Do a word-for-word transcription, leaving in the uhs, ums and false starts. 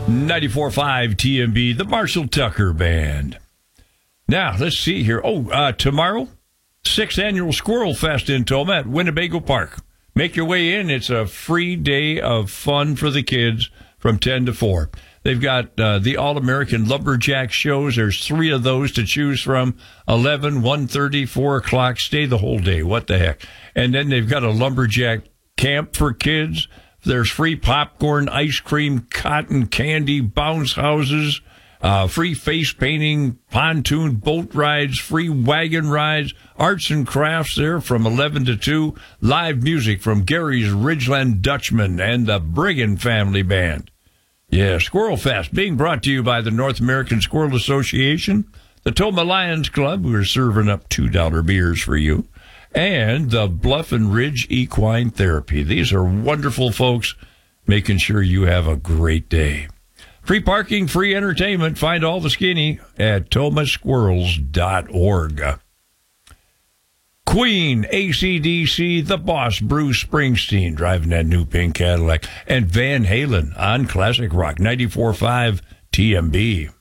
ninety-four point five T M B, the Marshall Tucker Band. Now, let's see here. Oh, uh, tomorrow, sixth Annual Squirrel Fest in Toma at Winnebago Park. Make your way in. It's a free day of fun for the kids from ten to four. They've got uh, the All-American Lumberjack shows. There's three of those to choose from. eleven, one thirty, four o'clock. Stay the whole day. What the heck? And then they've got a lumberjack camp for kids. There's free popcorn, ice cream, cotton candy, bounce houses, uh, free face painting, pontoon boat rides, free wagon rides, arts and crafts there from eleven to two. Live music from Gary's Ridgeland Dutchman and the Brigham Family Band. Yeah, Squirrel Fest being brought to you by the North American Squirrel Association, the Toma Lions Club, who are serving up two dollar beers for you, and the Bluff and Ridge Equine Therapy. These are wonderful folks making sure you have a great day. Free parking, free entertainment. Find all the skinny at toma squirrels dot org. Queen, A C D C, The Boss, Bruce Springsteen, driving that new pink Cadillac, and Van Halen on Classic Rock, ninety-four point five T M B.